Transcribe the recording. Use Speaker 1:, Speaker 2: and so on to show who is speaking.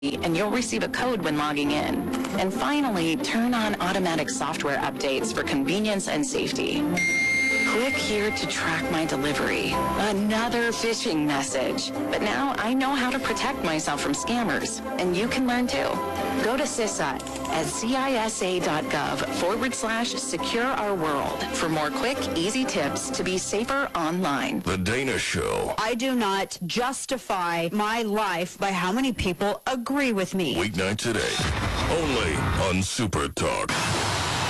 Speaker 1: and you'll receive a code when logging in. And finally, turn on automatic software updates for convenience and safety. Click here to track my delivery. Another phishing message. But now I know how to protect myself from scammers, and you can learn too. Go to CISA at cisa.gov/secure our world for more quick, easy tips to be safer online.
Speaker 2: The Dana Show.
Speaker 3: I do not justify my life by how many people agree with me.
Speaker 2: Weeknight today, only on Super Talk.